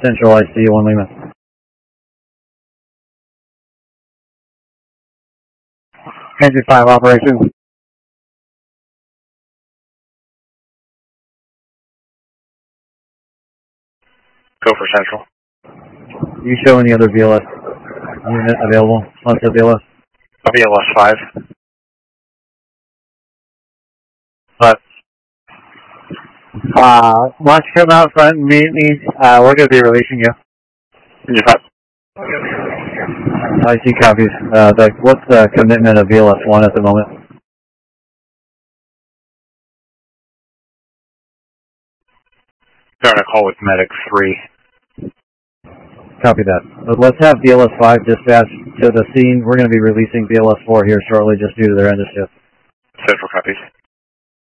Central IC 1 Lima. Entry 5 operation. Go for Central. You show any other VLS unit available? Once the VLS? VLS 5. 5. Why don't you come out front and meet me? We're going to be releasing you. Engine 5. I see copies. What's the commitment of VLS 1 at the moment? They're on a call with Medic 3. Copy that. Let's have VLS 5 dispatch to the scene. We're going to be releasing VLS 4 here shortly just due to their end of shift. Central copies.